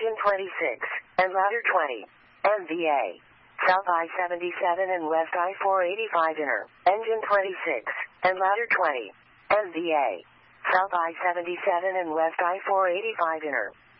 Engine 26, and ladder 20. MVA. South I-77 and West I-485 inner. Engine 26, and ladder 20. MVA. South I-77 and West I-485 inner.